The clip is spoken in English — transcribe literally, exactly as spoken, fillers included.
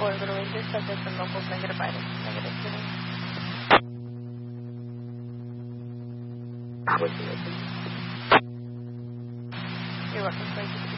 for the Rangers, subject and locals negative items. Negative tuning. You're welcome. Thank you.